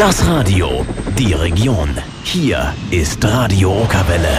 Das Radio, die Region. Hier ist Radio Okerwelle.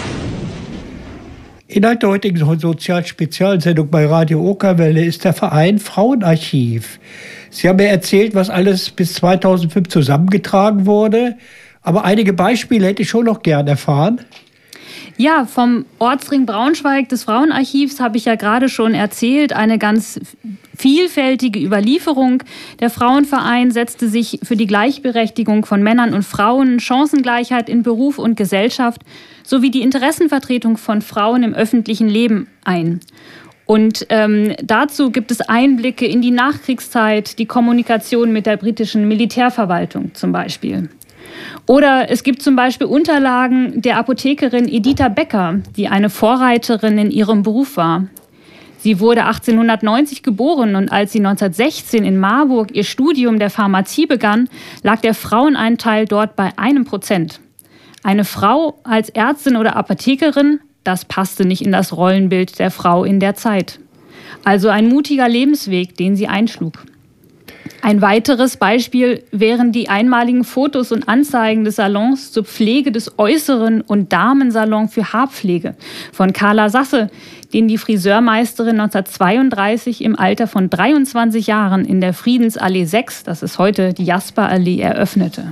Inhalt der heutigen Sozial-Spezialsendung bei Radio Okerwelle ist der Verein Frauenarchiv. Sie haben mir erzählt, was alles bis 2005 zusammengetragen wurde, aber einige Beispiele hätte ich schon noch gern erfahren. Ja, vom Ortsring Braunschweig des Frauenarchivs habe ich ja gerade schon erzählt. Eine ganz vielfältige Überlieferung. Der Frauenverein setzte sich für die Gleichberechtigung von Männern und Frauen, Chancengleichheit in Beruf und Gesellschaft sowie die Interessenvertretung von Frauen im öffentlichen Leben ein. Und dazu gibt es Einblicke in die Nachkriegszeit, die Kommunikation mit der britischen Militärverwaltung zum Beispiel. Oder es gibt zum Beispiel Unterlagen der Apothekerin Editha Becker, die eine Vorreiterin in ihrem Beruf war. Sie wurde 1890 geboren und als sie 1916 in Marburg ihr Studium der Pharmazie begann, lag der Frauenanteil dort bei 1%. Eine Frau als Ärztin oder Apothekerin, das passte nicht in das Rollenbild der Frau in der Zeit. Also ein mutiger Lebensweg, den sie einschlug. Ein weiteres Beispiel wären die einmaligen Fotos und Anzeigen des Salons zur Pflege des Äußeren und Damensalon für Haarpflege von Carla Sasse, den die Friseurmeisterin 1932 im Alter von 23 Jahren in der Friedensallee 6, das ist heute die Jasperallee, eröffnete.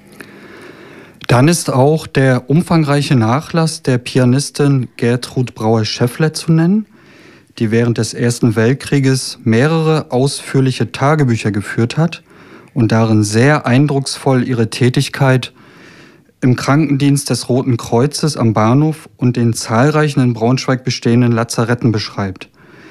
Dann ist auch der umfangreiche Nachlass der Pianistin Gertrud Brauer-Scheffler zu nennen, die während des Ersten Weltkrieges mehrere ausführliche Tagebücher geführt hat und darin sehr eindrucksvoll ihre Tätigkeit im Krankendienst des Roten Kreuzes am Bahnhof und den zahlreichen in Braunschweig bestehenden Lazaretten beschreibt.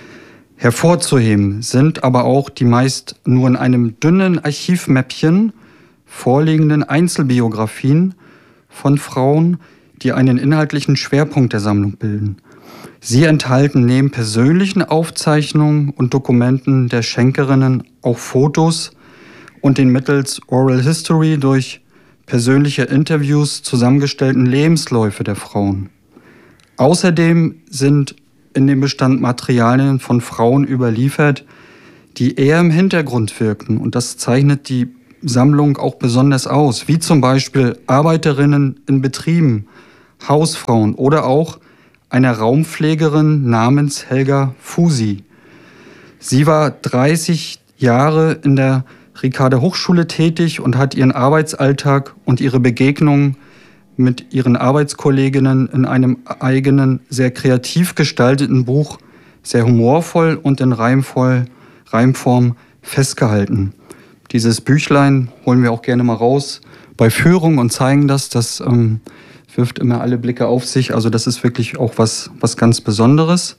Hervorzuheben sind aber auch die meist nur in einem dünnen Archivmäppchen vorliegenden Einzelbiografien von Frauen, die einen inhaltlichen Schwerpunkt der Sammlung bilden. Sie enthalten neben persönlichen Aufzeichnungen und Dokumenten der Schenkerinnen auch Fotos und den mittels Oral History durch persönliche Interviews zusammengestellten Lebensläufe der Frauen. Außerdem sind in dem Bestand Materialien von Frauen überliefert, die eher im Hintergrund wirkten. Und das zeichnet die Sammlung auch besonders aus, wie zum Beispiel Arbeiterinnen in Betrieben, Hausfrauen oder auch einer Raumpflegerin namens Helga Fusi. Sie war 30 Jahre in der Ricarda Hochschule tätig und hat ihren Arbeitsalltag und ihre Begegnungen mit ihren Arbeitskolleginnen in einem eigenen, sehr kreativ gestalteten Buch sehr humorvoll und in Reimform festgehalten. Dieses Büchlein holen wir auch gerne mal raus bei Führung und zeigen das. Das wirft immer alle Blicke auf sich. Also das ist wirklich auch was ganz Besonderes.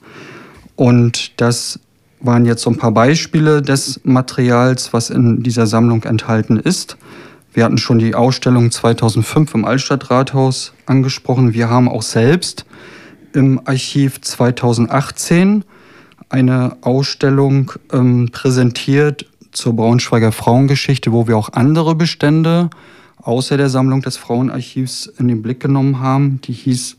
Und das waren jetzt so ein paar Beispiele des Materials, was in dieser Sammlung enthalten ist. Wir hatten schon die Ausstellung 2005 im Altstadtrathaus angesprochen. Wir haben auch selbst im Archiv 2018 eine Ausstellung präsentiert zur Braunschweiger Frauengeschichte, wo wir auch andere Bestände außer der Sammlung des Frauenarchivs in den Blick genommen haben. Die hieß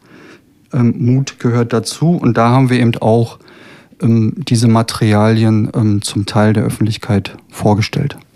Mut gehört dazu. Und da haben wir eben auch diese Materialien zum Teil der Öffentlichkeit vorgestellt.